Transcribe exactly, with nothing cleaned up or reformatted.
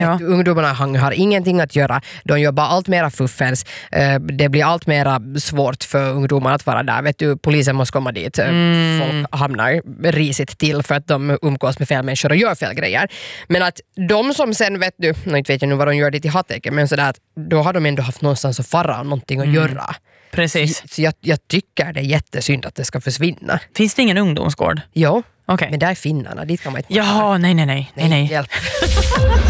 Ja. Ungdomarna har ingenting att göra. De gör bara allt mera fuffens. Det blir allt mera svårt för ungdomar att vara där. Vet du, polisen måste komma dit. Mm. Folk hamnar risigt till för att de umgås med fel människor och gör fel grejer. Men att de som sen, vet du, nu vet jag nu vad de gör det i Hatteke, men sådär att då har de ändå haft någonstans att fara och någonting att mm. göra. Precis. Så, så jag, jag tycker det är jättesynd att det ska försvinna. Finns det ingen ungdomsgård? Jo, okay. Men där är finnarna, dit kan man inte. Jaha, nej, nej, nej. nej, nej. Hjälp.